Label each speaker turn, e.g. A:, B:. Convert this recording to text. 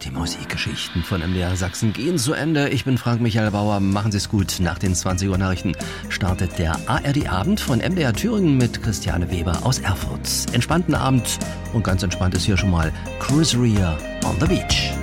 A: Die Musikgeschichten von MDR Sachsen gehen zu Ende. Ich bin Frank Michael Bauer. Machen Sie es gut. Nach den 20 Uhr Nachrichten startet der ARD-Abend von MDR Thüringen mit Christiane Weber aus Erfurt. Entspannten Abend und ganz entspannt ist hier schon mal Chris Rea on the Beach.